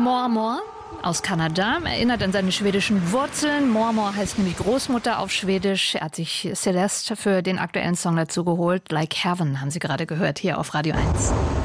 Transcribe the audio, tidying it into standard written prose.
Mormor aus Kanada, erinnert an seine schwedischen Wurzeln. Mormor heißt nämlich Großmutter auf Schwedisch. Er hat sich Celeste für den aktuellen Song dazu geholt. Like Heaven haben Sie gerade gehört, hier auf Radio 1.